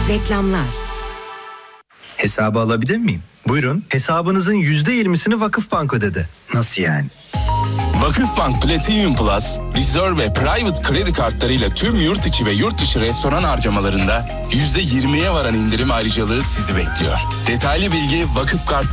Reklamlar. Hesabı alabilir miyim? Buyurun. Hesabınızın %20'sini Vakıfbank ödedi. Nasıl yani? Vakıfbank Platinum Plus, Reserve ve Private kredi kartlarıyla tüm yurt içi ve yurt dışı restoran harcamalarında %20'ye varan indirim ayrıcalığı sizi bekliyor. Detaylı bilgi Vakıfkart